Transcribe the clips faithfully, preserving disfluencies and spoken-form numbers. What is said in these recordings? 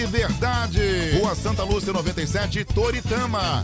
Verdade. Rua Santa Lúcia noventa e sete, Toritama.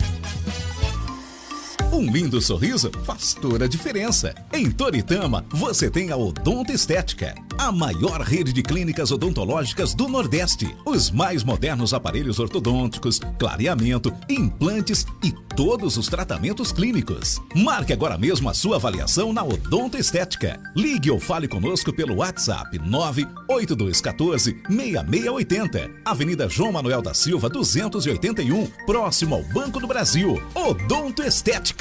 Um lindo sorriso faz toda a diferença. Em Toritama, você tem a Odonto Estética, a maior rede de clínicas odontológicas do Nordeste. Os mais modernos aparelhos ortodônticos, clareamento, implantes e todos os tratamentos clínicos. Marque agora mesmo a sua avaliação na Odonto Estética. Ligue ou fale conosco pelo WhatsApp nove oito dois um quatro, seis seis oito zero. Avenida João Manuel da Silva, duzentos e oitenta e um, próximo ao Banco do Brasil. Odonto Estética.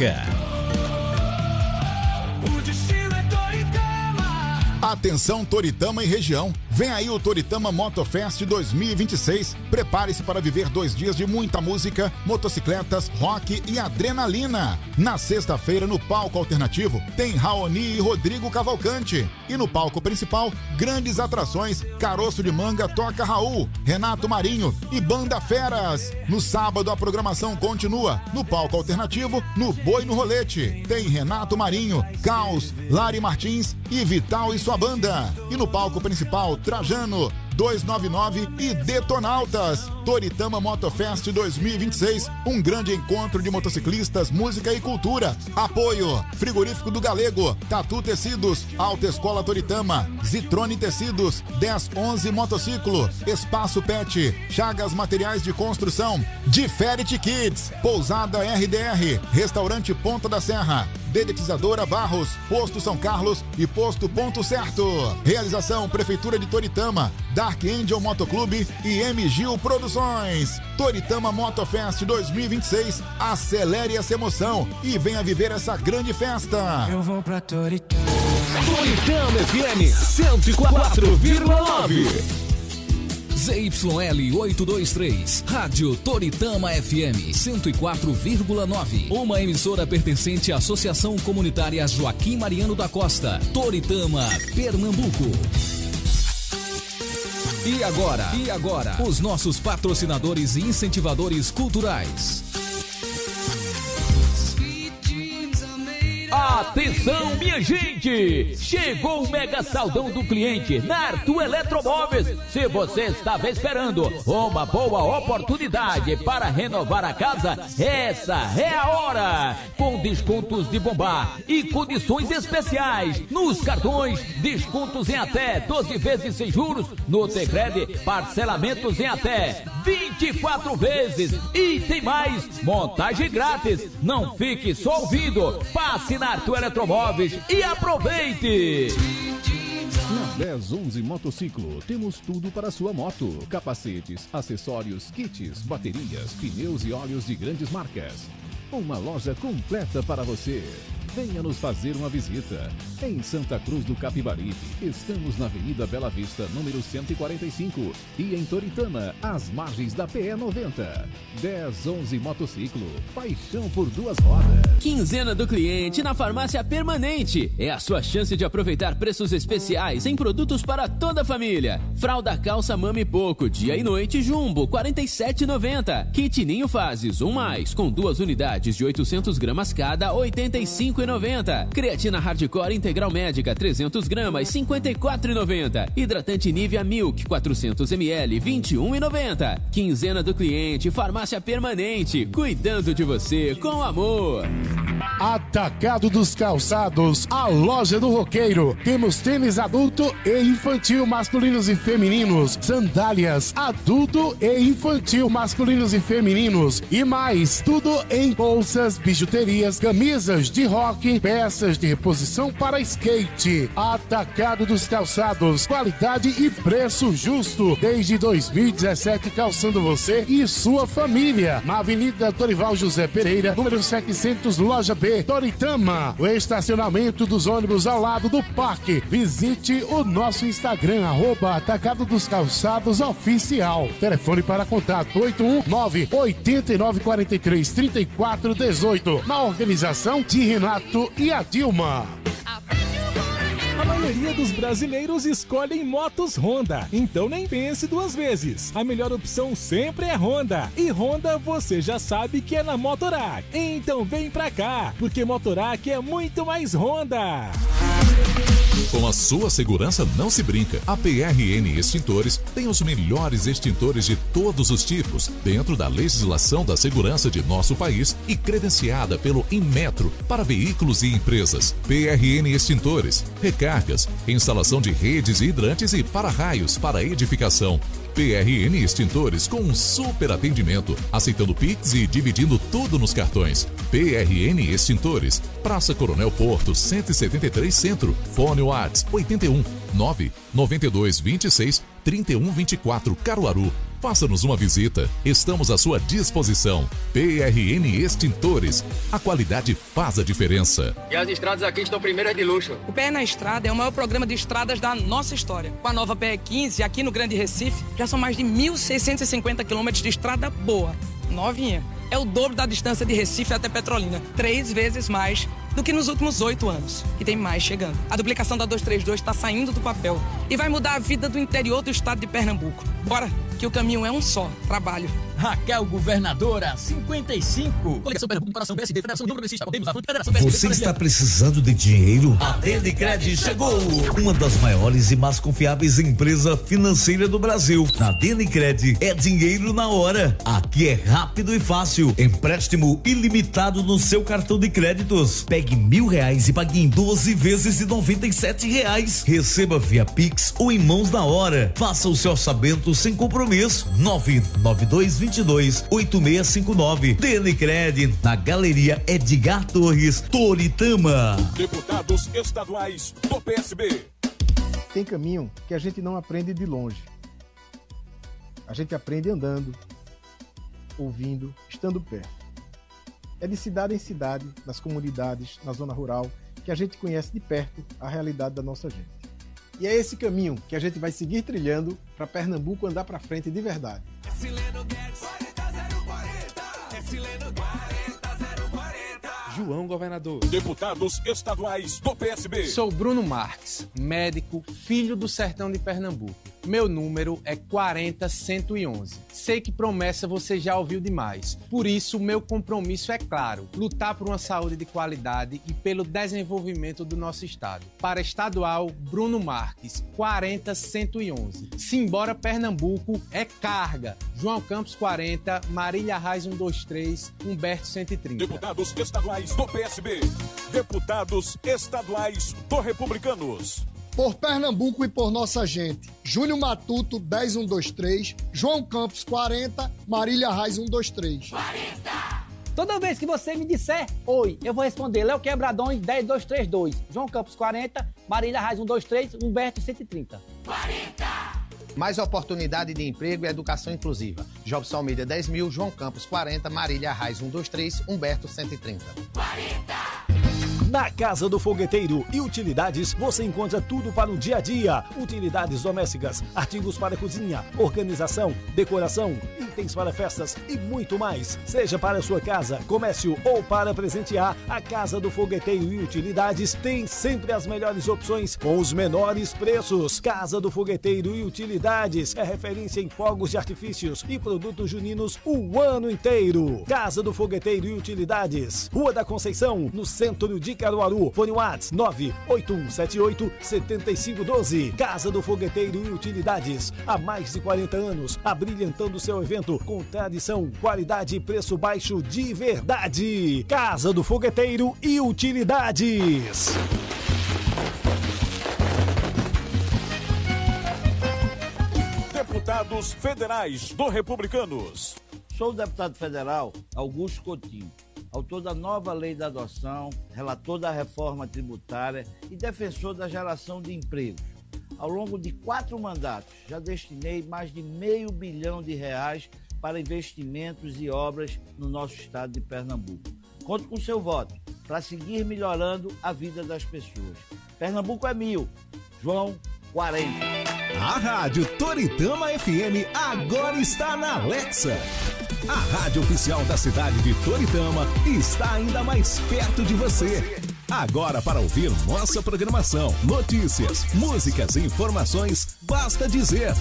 O destino é Toritama. Atenção Toritama e região. Vem aí o Toritama Motofest dois mil e vinte e seis. Prepare-se para viver dois dias de muita música, motocicletas, rock e adrenalina. Na sexta-feira, no palco alternativo, tem Raoni e Rodrigo Cavalcante. E no palco principal, grandes atrações, Caroço de Manga toca Raul, Renato Marinho e Banda Feras. No sábado, a programação continua. No palco alternativo, no Boi no Rolete, tem Renato Marinho, Caos, Lari Martins e Vital e sua banda. E no palco principal, Trajano, duzentos e noventa e nove e Detonautas. Toritama Motofest dois mil e vinte e seis, um grande encontro de motociclistas, música e cultura. Apoio: Frigorífico do Galego, Tatu Tecidos, Alta Escola Toritama, Zitrone Tecidos, dez onze Motociclo, Espaço Pet, Chagas Materiais de Construção, Diferit Kids, Pousada R D R, Restaurante Ponta da Serra, Dedetizadora Barros, Posto São Carlos e Posto Ponto Certo. Realização: Prefeitura de Toritama, Dark Angel Motoclube e M Gil Produções. Toritama Motofest dois mil e vinte e seis. Acelere essa emoção e venha viver essa grande festa. Eu vou pra Toritama. Toritama F M cento e quatro vírgula nove. Z Y L oitocentos e vinte e três, Rádio Toritama F M cento e quatro vírgula nove, uma emissora pertencente à Associação Comunitária Joaquim Mariano da Costa, Toritama, Pernambuco. E agora, e agora, os nossos patrocinadores e incentivadores culturais. Atenção, minha gente! Chegou o mega saldão do cliente na Arthur Eletromóveis. Se você estava esperando uma boa oportunidade para renovar a casa, essa é a hora! Com descontos de bombar e condições especiais nos cartões, descontos em até doze vezes sem juros, no Tecred, parcelamentos em até vinte e quatro vezes. E tem mais, montagem grátis. Não fique só ouvindo, passe na Arthur Eletromóveis e aproveite! Na dez onze Motociclo, temos tudo para sua moto: capacetes, acessórios, kits, baterias, pneus e óleos de grandes marcas. Uma loja completa para você. Venha nos fazer uma visita. Em Santa Cruz do Capibaribe, estamos na Avenida Bela Vista, número cento e quarenta e cinco. E em Toritama, às margens da P E noventa. dez onze Motociclo, paixão por duas rodas. Quinzena do cliente na Farmácia Permanente. É a sua chance de aproveitar preços especiais em produtos para toda a família. Fralda calça Mami Poco, dia e noite Jumbo, quarenta e sete reais e noventa centavos. Kit Ninho Fases, um mais, com duas unidades de oitocentos gramas cada, oitenta e cinco reais e noventa centavos. Creatina Hardcore Integral Médica, trezentos gramas, cinquenta e quatro reais e noventa centavos. Hidratante Nivea Milk, quatrocentos mililitros, vinte e um reais e noventa centavos. Quinzena do cliente, Farmácia Permanente, cuidando de você com amor. Atacado dos Calçados, a loja do roqueiro. Temos tênis adulto e infantil, masculinos e femininos, sandálias adulto e infantil, masculinos e femininos, e mais, tudo em bolsas, bijuterias, camisas de rock, peças de reposição para skate. Atacado dos Calçados, qualidade e preço justo desde dois mil e dezessete, calçando você e sua família. Na Avenida Dorival José Pereira, número setecentos, loja B, Toritama. O estacionamento dos ônibus ao lado do parque. Visite o nosso Instagram, arroba Atacado dos Calçados Oficial. Telefone para contato oito um nove, oito nove quatro três, três quatro um oito. Na organização de Renato e a Dilma. A maioria dos brasileiros escolhem motos Honda, então nem pense duas vezes. A melhor opção sempre é Honda. E Honda você já sabe que é na Motorac. Então vem pra cá, porque Motorac é muito mais Honda. Com a sua segurança não se brinca. A P R N Extintores tem os melhores extintores de todos os tipos, dentro da legislação da segurança de nosso país e credenciada pelo Inmetro para veículos e empresas. P R N Extintores, recargas, instalação de redes e hidrantes e para-raios para edificação. P R N Extintores com um super atendimento, aceitando Pix e dividindo tudo nos cartões. P R N Extintores, Praça Coronel Porto, cento e setenta e três Centro, Fone Whats oitenta e um, nove, noventa e dois, vinte e seis, trinta e um, vinte e quatro, Caruaru. Faça-nos uma visita, estamos à sua disposição. P R N Extintores, a qualidade faz a diferença. E as estradas aqui estão primeiras de luxo. O P E na Estrada é o maior programa de estradas da nossa história. Com a nova P E quinze, aqui no Grande Recife, já são mais de mil seiscentos e cinquenta quilômetros de estrada boa, novinha. É o dobro da distância de Recife até Petrolina, três vezes mais do que nos últimos oito anos. E tem mais chegando. A duplicação da duzentos e trinta e dois está saindo do papel e vai mudar a vida do interior do estado de Pernambuco. Bora, que o caminho é um só, trabalho. Raquel Governadora, cinquenta e cinco. Coligação Pernambuco, Comparação B S D, Federação Número Progressista, Podemos, Avante, Federação B S D. Você está precisando de dinheiro? A Denecred chegou! Uma das maiores e mais confiáveis empresas financeiras do Brasil. Na Denecred é dinheiro na hora. Aqui é rápido e fácil. Empréstimo ilimitado no seu cartão de créditos. Pegue mil reais e pague em doze vezes de noventa e sete reais. Receba via Pix ou em mãos na hora. Faça o seu orçamento sem compromisso. nove nove dois, vinte e dois, oito seis cinco nove. Denecred, na Galeria Edgar Torres, Toritama. Deputados estaduais do P S B. Tem caminho que a gente não aprende de longe. A gente aprende andando, ouvindo, estando perto. É de cidade em cidade, nas comunidades, na zona rural, que a gente conhece de perto a realidade da nossa gente. E é esse caminho que a gente vai seguir trilhando para Pernambuco andar para frente de verdade. João Governador. Deputados estaduais do P S B. Sou Bruno Marques, médico, filho do sertão de Pernambuco. Meu número é quarenta cento e onze. Sei que promessa você já ouviu demais. Por isso, meu compromisso é claro: lutar por uma saúde de qualidade e pelo desenvolvimento do nosso estado. Para estadual, Bruno Marques, quarenta cento e onze. Simbora Pernambuco, é carga. João Campos quarenta, Marília Reis cento e vinte e três, Humberto cento e trinta. Deputados estaduais do P S B. Deputados estaduais do Republicanos. Por Pernambuco e por nossa gente. Júnior Matuto, dez mil cento e vinte e três. João Campos, quarenta. Marília Reis, cento e vinte e três. quarenta! Toda vez que você me disser oi, eu vou responder Léo Quebradões, dez mil duzentos e trinta e dois. João Campos, quarenta. Marília Reis, cento e vinte e três. Humberto, cento e trinta. quarenta! Mais oportunidade de emprego e educação inclusiva. Jobson Almeida, dez mil. João Campos, quarenta. Marília Reis, cento e vinte e três. Humberto, cento e trinta. quarenta! Na Casa do Fogueteiro e Utilidades, você encontra tudo para o dia a dia. Utilidades domésticas, artigos para cozinha, organização, decoração, itens para festas e muito mais. Seja para sua casa, comércio ou para presentear, a Casa do Fogueteiro e Utilidades tem sempre as melhores opções com os menores preços. Casa do Fogueteiro e Utilidades é referência em fogos de artifícios e produtos juninos o ano inteiro. Casa do Fogueteiro e Utilidades, Rua da Conceição, no centro de Caruaru. Fone Whats nove oito um sete oito sete cinco um dois. Casa do Fogueteiro e Utilidades. Há mais de quarenta anos, abrilhantando seu evento com tradição, qualidade e preço baixo de verdade. Casa do Fogueteiro e Utilidades. Deputados federais do Republicanos. Sou o deputado federal Augusto Coutinho, autor da nova lei da adoção, relator da reforma tributária e defensor da geração de empregos. Ao longo de quatro mandatos, já destinei mais de meio bilhão de reais para investimentos e obras no nosso estado de Pernambuco. Conto com seu voto para seguir melhorando a vida das pessoas. Pernambuco é mil, João quarenta. A Rádio Toritama F M agora está na Alexa. A rádio oficial da cidade de Toritama está ainda mais perto de você. Agora, para ouvir nossa programação, notícias, músicas e informações, basta dizer: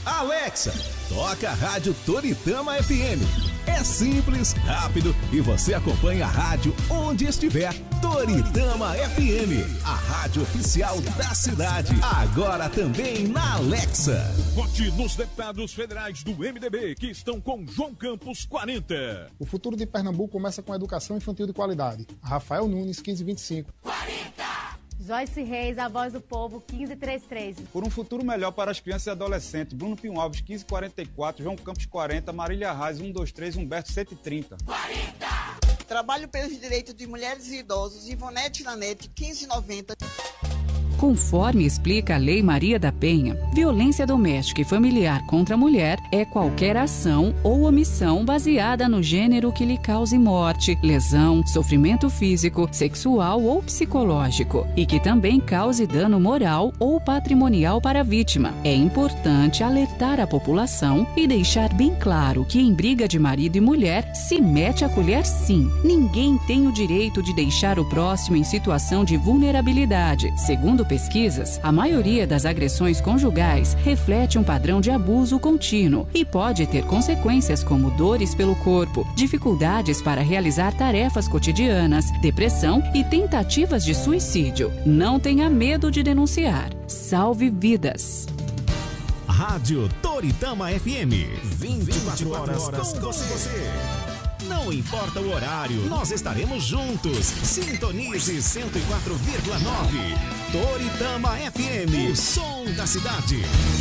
Alexa, toca a rádio Toritama F M. É simples, rápido e você acompanha a rádio onde estiver. Toritama F M, a rádio oficial da cidade. Agora também na Alexa. Vote nos deputados federais do M D B que estão com João Campos quarenta. O futuro de Pernambuco começa com a educação infantil de qualidade. Rafael Nunes, quinze vinte e cinco. quarenta. Joyce Reis, a voz do povo, quinze trinta e três. Por um futuro melhor para as crianças e adolescentes, Bruno Pinho Alves, quinze quarenta e quatro, João Campos quarenta, Marília Reis, cento e vinte e três, Humberto cento e trinta. quarenta. Trabalho pelos direitos de mulheres e idosos, Ivonete Nanete, quinze noventa. Conforme explica a Lei Maria da Penha, violência doméstica e familiar contra a mulher é qualquer ação ou omissão baseada no gênero que lhe cause morte, lesão, sofrimento físico, sexual ou psicológico e que também cause dano moral ou patrimonial para a vítima. É importante alertar a população e deixar bem claro que em briga de marido e mulher se mete a colher sim. Ninguém tem o direito de deixar o próximo em situação de vulnerabilidade. Segundo pesquisas, a maioria das agressões conjugais reflete um padrão de abuso contínuo e pode ter consequências como dores pelo corpo, dificuldades para realizar tarefas cotidianas, depressão e tentativas de suicídio. Não tenha medo de denunciar. Salve vidas. Rádio Toritama F M, vinte e quatro horas com você. Não importa o horário, nós estaremos juntos. Sintonize cento e quatro vírgula nove. Toritama F M, o som da cidade.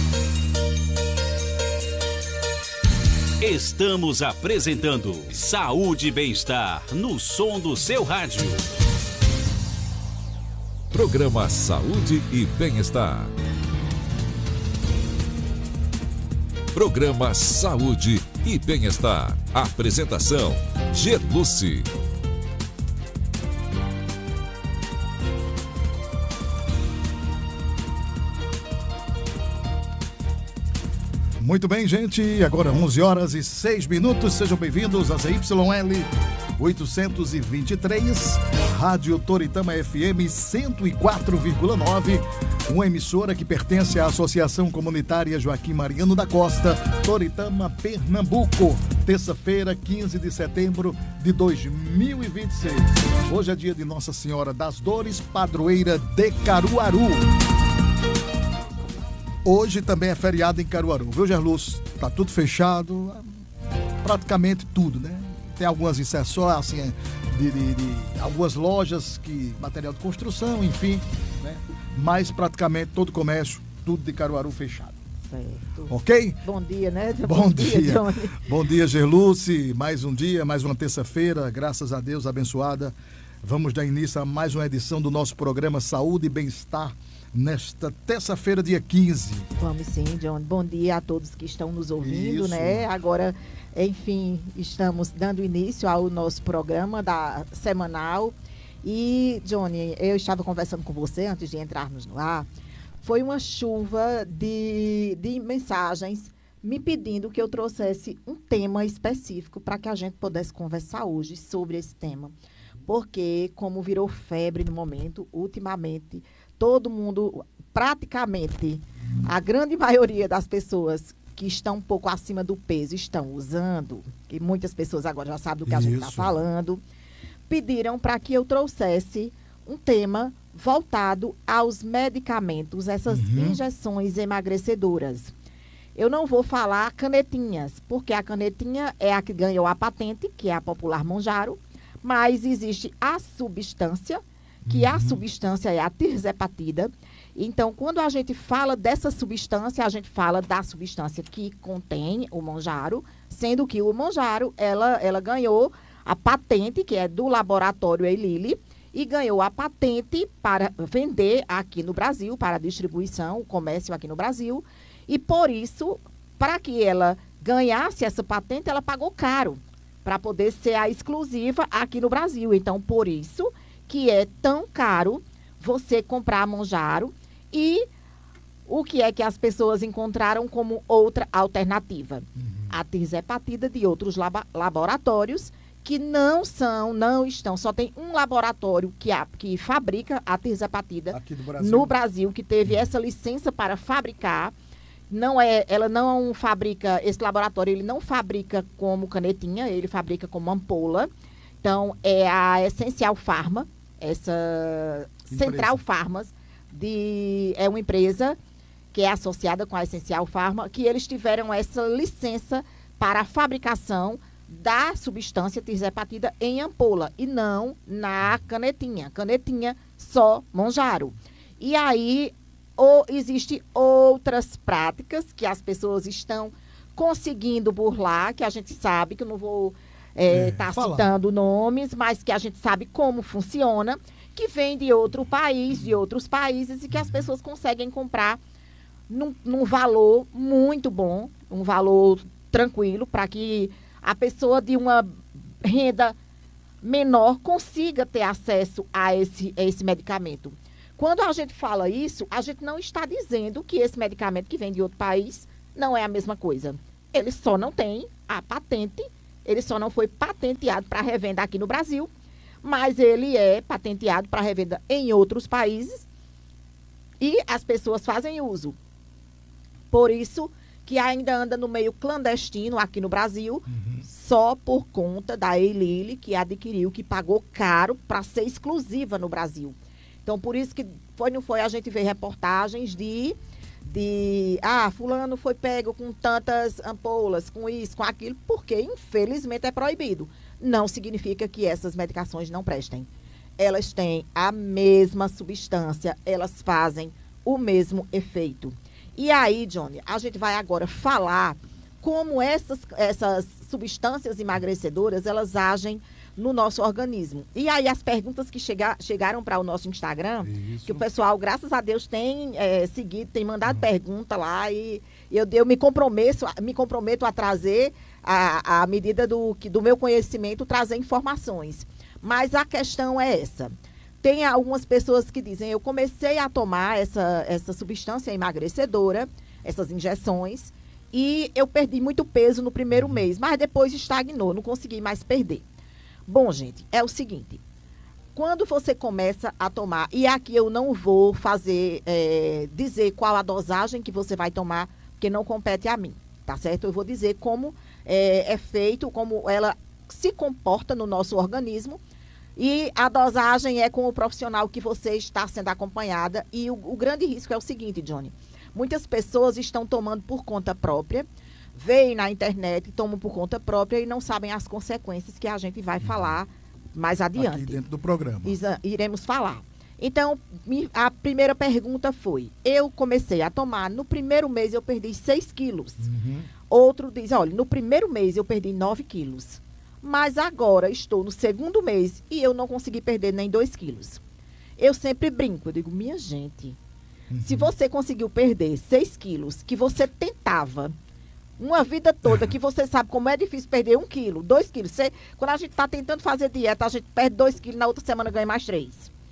Estamos apresentando Saúde e Bem-Estar no som do seu rádio. Programa Saúde e Bem-Estar. Programa Saúde e Bem-Estar. Apresentação: Gerluce. Muito bem, gente. Agora onze horas e seis minutos. Sejam bem-vindos a Z Y L oitocentos e vinte e três, Rádio Toritama F M cento e quatro vírgula nove, uma emissora que pertence à Associação Comunitária Joaquim Mariano da Costa, Toritama, Pernambuco. Terça-feira, quinze de setembro de dois mil e vinte e seis. Hoje é dia de Nossa Senhora das Dores, padroeira de Caruaru. Hoje também é feriado em Caruaru, viu, Gerluz? Tá tudo fechado, praticamente tudo, né? Tem algumas exceções, assim, de, de, de algumas lojas, que material de construção, enfim, né? Mas praticamente todo o comércio, tudo de Caruaru fechado. Certo. Ok? Bom dia, né? Bom, Bom dia, dia. Johnny. Bom dia, Gerluce. Mais um dia, mais uma terça-feira, graças a Deus, abençoada. Vamos dar início a mais uma edição do nosso programa Saúde e Bem-Estar, nesta terça-feira, dia quinze. Vamos sim, John. Bom dia a todos que estão nos ouvindo, Isso. né? Agora, enfim, estamos dando início ao nosso programa da semanal. E, Johnny, eu estava conversando com você antes de entrarmos no ar. Foi uma chuva de, de mensagens me pedindo que eu trouxesse um tema específico para que a gente pudesse conversar hoje sobre esse tema. Porque, como virou febre no momento, ultimamente, todo mundo, praticamente, a grande maioria das pessoas que estão um pouco acima do peso estão usando, que muitas pessoas agora já sabem do que a gente está falando, pediram para que eu trouxesse um tema voltado aos medicamentos, essas uhum. injeções emagrecedoras. Eu não vou falar canetinhas, porque a canetinha é a que ganhou a patente, que é a popular Monjaro, mas existe a substância, que uhum. a substância é a tirzepatida. Então, quando a gente fala dessa substância, a gente fala da substância que contém o Monjaro, sendo que o Monjaro, ela, ela ganhou a patente, que é do laboratório Eli Lilly, e ganhou a patente para vender aqui no Brasil, para distribuição, o comércio aqui no Brasil. E, por isso, para que ela ganhasse essa patente, ela pagou caro, para poder ser a exclusiva aqui no Brasil. Então, por isso que é tão caro você comprar a Monjaro. E o que é que as pessoas encontraram como outra alternativa? Uhum. A tirzepatida de outros laba- laboratórios que não são, não estão, só tem um laboratório que, a, que fabrica a tirzepatida no Brasil, que teve essa licença para fabricar, não é, ela não fabrica, esse laboratório ele não fabrica como canetinha, ele fabrica como ampola. Então, é a Essencial Pharma, essa empresa. Central Farmas, de, é uma empresa que é associada com a Essencial Pharma, que eles tiveram essa licença para a fabricação da substância tirzepatida em ampola e não na canetinha. Canetinha só Monjaro. E aí, ou existe outras práticas que as pessoas estão conseguindo burlar, que a gente sabe, que eu não vou estar é, tá citando nomes, mas que a gente sabe como funciona, que vem de outro país, de outros países, e que as pessoas conseguem comprar num, num valor muito bom, um valor tranquilo, para que a pessoa de uma renda menor consiga ter acesso a esse, a esse medicamento. Quando a gente fala isso, a gente não está dizendo que esse medicamento que vem de outro país não é a mesma coisa. Ele só não tem a patente, ele só não foi patenteado para revenda aqui no Brasil, mas ele é patenteado para revenda em outros países e as pessoas fazem uso. Por isso que ainda anda no meio clandestino aqui no Brasil, uhum. só por conta da Eli, que adquiriu, que pagou caro para ser exclusiva no Brasil. Então, por isso que foi, não foi, a gente vê reportagens de, de, ah, fulano foi pego com tantas ampolas, com isso, com aquilo, porque, infelizmente, é proibido. Não significa que essas medicações não prestem. Elas têm a mesma substância, elas fazem o mesmo efeito. E aí, Johnny, a gente vai agora falar como essas, essas substâncias emagrecedoras, elas agem no nosso organismo. E aí, as perguntas que chega, chegaram para o nosso Instagram, Isso. que o pessoal, graças a Deus, tem é, seguido, tem mandado uhum. pergunta lá, e eu, eu me, comprometo, me comprometo a trazer, a, a medida do, do meu conhecimento, trazer informações. Mas a questão é essa. Tem algumas pessoas que dizem, eu comecei a tomar essa, essa substância emagrecedora, essas injeções, e eu perdi muito peso no primeiro mês, mas depois estagnou, não consegui mais perder. Bom, gente, é o seguinte, quando você começa a tomar, e aqui eu não vou fazer, é, dizer qual a dosagem que você vai tomar, porque não compete a mim, tá certo? Eu vou dizer como é, é feito, como ela se comporta no nosso organismo, e a dosagem é com o profissional que você está sendo acompanhada, e o, o grande risco é o seguinte, Johnny, muitas pessoas estão tomando por conta própria, veem na internet, tomam por conta própria e não sabem as consequências que a gente vai falar mais adiante. Aqui dentro do programa. Isa, iremos falar. Então, a primeira pergunta foi, eu comecei a tomar, no primeiro mês eu perdi seis quilos. Uhum. Outro diz, olha, no primeiro mês eu perdi nove quilos. Mas agora estou no segundo mês e eu não consegui perder nem dois quilos. Eu sempre brinco, eu digo, minha gente, uhum. se você conseguiu perder seis quilos, que você tentava uma vida toda, que você sabe como é difícil perder um quilo, dois quilos. Você, quando a gente está tentando fazer dieta, a gente perde dois quilos, na outra semana ganha mais três.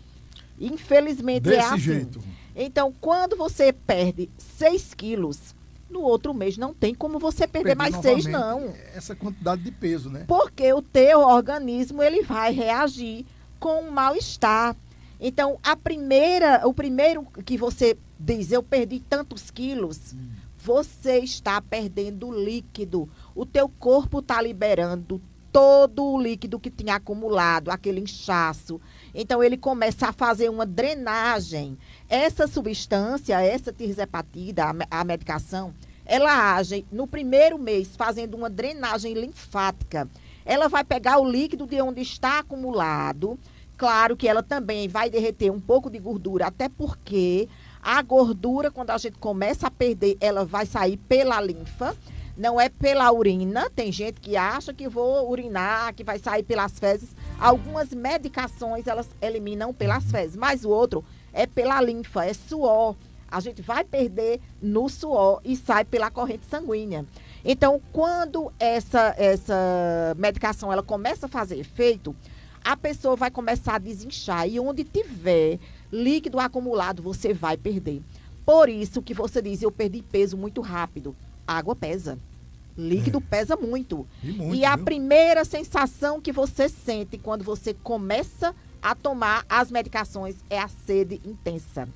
Infelizmente Desse é assim. jeito. Então, quando você perde seis quilos, no outro mês não tem como você perder, perder mais seis, não. Essa quantidade de peso, né? Porque o teu organismo, ele vai reagir com um mal-estar. Então, a primeira, o primeiro que você diz, eu perdi tantos quilos... Hum. Você está perdendo líquido. O teu corpo está liberando todo o líquido que tinha acumulado, aquele inchaço. Então, ele começa a fazer uma drenagem. Essa substância, essa tirzepatida, a, a medicação, ela age no primeiro mês fazendo uma drenagem linfática. Ela vai pegar o líquido de onde está acumulado. Claro que ela também vai derreter um pouco de gordura, até porque... A gordura, quando a gente começa a perder, ela vai sair pela linfa, não é pela urina. Tem gente que acha que vou urinar, que vai sair pelas fezes. Algumas medicações, elas eliminam pelas fezes, mas o outro é pela linfa, é suor. A gente vai perder no suor e sai pela corrente sanguínea. Então, quando essa, essa medicação ela começa a fazer efeito, a pessoa vai começar a desinchar. E onde tiver líquido acumulado, você vai perder. Por isso que você diz, eu perdi peso muito rápido. Água pesa. Líquido é. pesa muito. E, muito, e a viu? primeira sensação que você sente quando você começa a tomar as medicações é a sede intensa.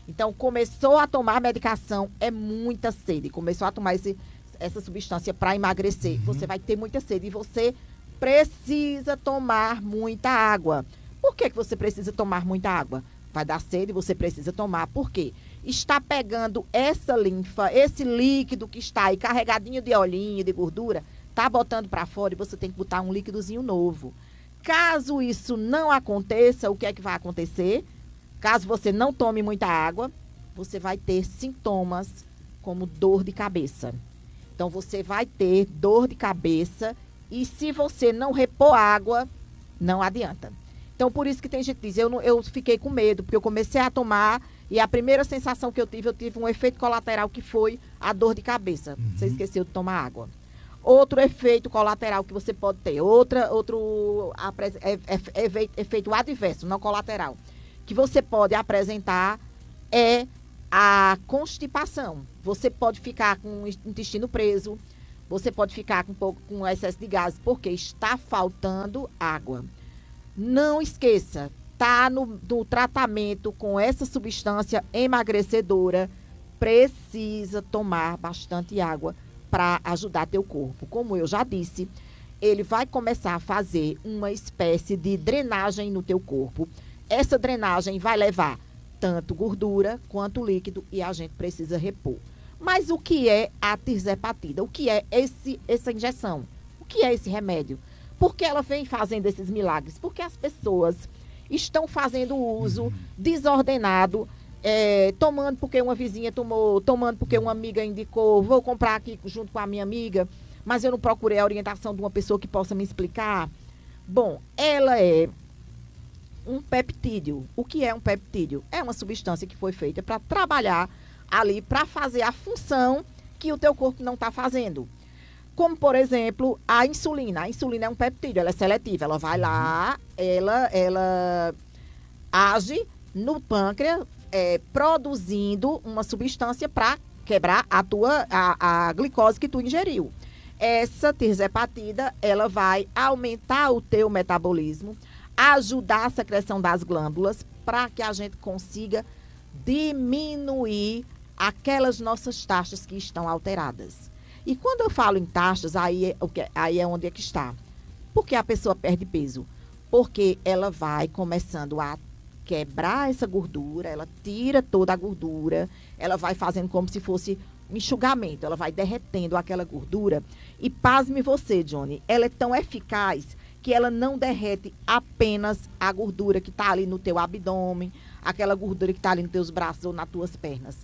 Então, começou a tomar medicação, é muita sede. Começou a tomar esse, essa substância para emagrecer. Uhum. Você vai ter muita sede e você precisa tomar muita água. Por que, que você precisa tomar muita água? Vai dar sede e você precisa tomar. Por quê? Está pegando essa linfa, esse líquido que está aí carregadinho de olhinho, de gordura, está botando para fora e você tem que botar um líquidozinho novo. Caso isso não aconteça, o que é que vai acontecer? Caso você não tome muita água, você vai ter sintomas como dor de cabeça. Então, você vai ter dor de cabeça e se você não repor água, não adianta. Então, por isso que tem gente que diz, eu, não, eu fiquei com medo, porque eu comecei a tomar e a primeira sensação que eu tive, eu tive um efeito colateral que foi a dor de cabeça. Uhum. Você esqueceu de tomar água. Outro efeito colateral que você pode ter, outra, outro é, é, é, efeito adverso, não colateral, que você pode apresentar é a constipação. Você pode ficar com o intestino preso, você pode ficar com um pouco com excesso de gases, porque está faltando água. Não esqueça, tá no, no tratamento com essa substância emagrecedora, precisa tomar bastante água para ajudar teu corpo. Como eu já disse, ele vai começar a fazer uma espécie de drenagem no teu corpo. Essa drenagem vai levar tanto gordura quanto líquido e a gente precisa repor. Mas o que é a tirzepatida? O que é esse, essa injeção? O que é esse remédio? Por que ela vem fazendo esses milagres? Porque as pessoas estão fazendo uso desordenado, é, tomando porque uma vizinha tomou, tomando porque uma amiga indicou, vou comprar aqui junto com a minha amiga, mas eu não procurei a orientação de uma pessoa que possa me explicar. Bom, ela é um peptídeo. O que é um peptídeo? É uma substância que foi feita para trabalhar ali, para fazer a função que o teu corpo não está fazendo. Como, por exemplo, a insulina. A insulina é um peptídeo, ela é seletiva. Ela vai lá, ela, ela age no pâncreas, é, produzindo uma substância para quebrar a, tua, a, a glicose que tu ingeriu. Essa tirzepatida, ela vai aumentar o teu metabolismo, ajudar a secreção das glândulas para que a gente consiga diminuir aquelas nossas taxas que estão alteradas. E quando eu falo em taxas, aí é, aí é onde é que está. Por que a pessoa perde peso? Porque ela vai começando a quebrar essa gordura, ela tira toda a gordura, ela vai fazendo como se fosse um enxugamento, ela vai derretendo aquela gordura. E pasme você, Johnny, ela é tão eficaz que ela não derrete apenas a gordura que está ali no teu abdômen, aquela gordura que está ali nos teus braços ou nas tuas pernas.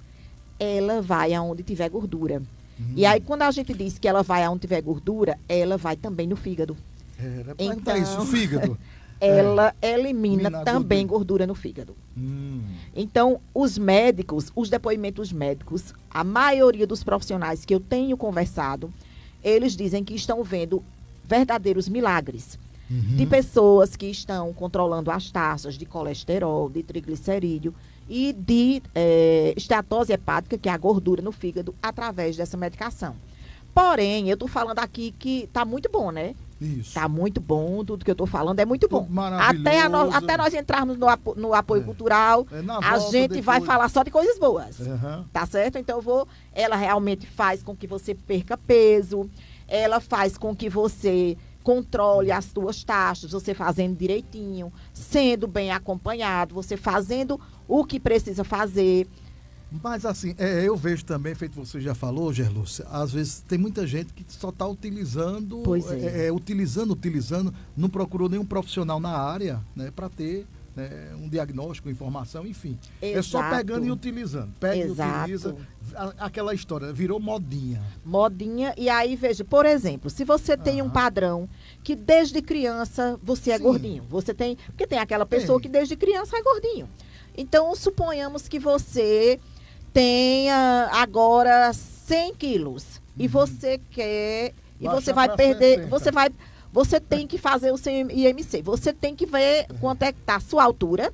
Ela vai aonde tiver gordura. Hum. E aí, quando a gente diz que ela vai aonde tiver gordura, ela vai também no fígado. Era pra então, isso, o fígado. Ela é. elimina Mina também gordura. gordura no fígado. Hum. Então, os médicos, os depoimentos médicos, a maioria dos profissionais que eu tenho conversado, eles dizem que estão vendo verdadeiros milagres. Uhum. De pessoas que estão controlando as taxas de colesterol, de triglicerídeo e de é, esteatose hepática, que é a gordura no fígado, através dessa medicação. Porém, eu estou falando aqui que está muito bom, né? Isso. Está muito bom, tudo que eu estou falando é muito bom. Até, a no, até nós entrarmos no, apo, no apoio é. cultural, é a gente depois. vai falar só de coisas boas. Uhum. Tá certo? Então, eu vou. Ela realmente faz com que você perca peso, ela faz com que você controle as suas taxas, você fazendo direitinho, sendo bem acompanhado, você fazendo o que precisa fazer. Mas assim, é, eu vejo também, feito você já falou, Gerlúcia, às vezes tem muita gente que só está utilizando, pois é. É, é, utilizando, utilizando, não procurou nenhum profissional na área, né, para ter né, um diagnóstico, informação, enfim. Exato. É só pegando e utilizando. Pega Exato. e utiliza. Aquela história, virou modinha. Modinha, e aí, veja, por exemplo, se você tem uhum. um padrão que desde criança você é Sim. gordinho, você tem, porque tem aquela pessoa tem. que desde criança é gordinho. Então, suponhamos que você tenha agora cem quilos uhum. e você quer, e Baixa você vai perder, sessenta. você vai, você tem que fazer o seu I M C, você tem que ver uhum. quanto é que está a sua altura,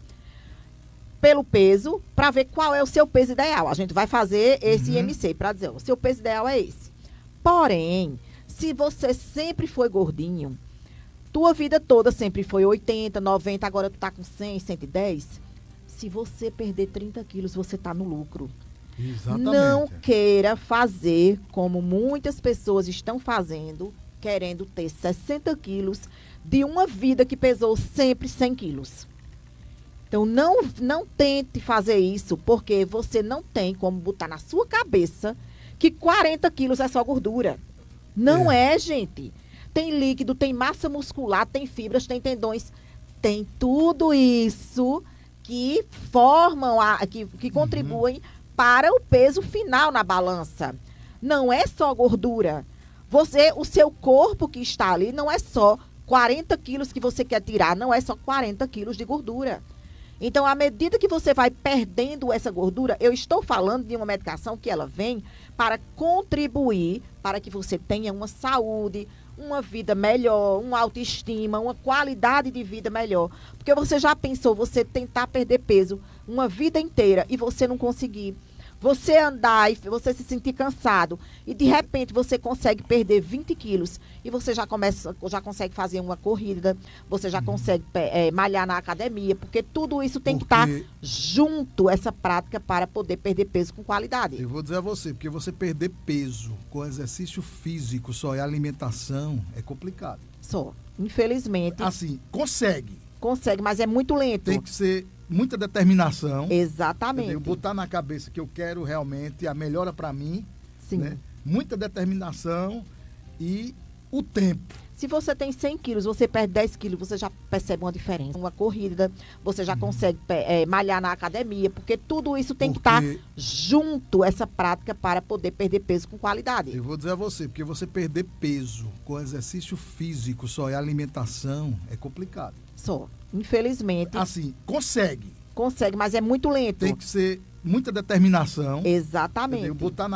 pelo peso, para ver qual é o seu peso ideal. A gente vai fazer esse uhum. I M C para dizer, o seu peso ideal é esse. Porém, se você sempre foi gordinho, tua vida toda sempre foi oitenta, noventa, agora tu tá com cem, cento e dez, Se você perder trinta quilos, você está no lucro. Exatamente. Não queira fazer como muitas pessoas estão fazendo, querendo ter sessenta quilos de uma vida que pesou sempre cem quilos. Então, não, não tente fazer isso, porque você não tem como botar na sua cabeça que quarenta quilos é só gordura. Não é, é gente. Tem líquido, tem massa muscular, tem fibras, tem tendões, tem tudo isso que formam, a, que, que contribuem uhum. para o peso final na balança. Não é só gordura. Você, o seu corpo que está ali não é só quarenta quilos que você quer tirar, não é só quarenta quilos de gordura. Então, à medida que você vai perdendo essa gordura, eu estou falando de uma medicação que ela vem para contribuir para que você tenha uma saúde, uma vida melhor, uma autoestima, uma qualidade de vida melhor. Porque você já pensou você tentar perder peso uma vida inteira e você não conseguir. Você andar e você se sentir cansado e de repente você consegue perder vinte quilos e você já, começa, já consegue fazer uma corrida, você já consegue é, malhar na academia, porque tudo isso tem porque... que estar junto, essa prática, para poder perder peso com qualidade. Eu vou dizer a você, porque você perder peso com exercício físico só e alimentação é complicado. Só, infelizmente. Assim, consegue. Consegue, mas é muito lento. Tem que ser muita determinação. Exatamente. Entendeu? Botar na cabeça que eu quero realmente a melhora para mim. Sim. Né? Muita determinação e o tempo. Se você tem cem quilos, você perde dez quilos, você já percebe uma diferença. Uma corrida, você já hum. consegue é, malhar na academia, porque tudo isso tem porque... que estar junto, essa prática, para poder perder peso com qualidade. Eu vou dizer a você, porque você perder peso com exercício físico só e alimentação é complicado. Só, infelizmente. Assim, consegue. Consegue, mas é muito lento. Tem que ser muita determinação. Exatamente. Entendeu? Botar na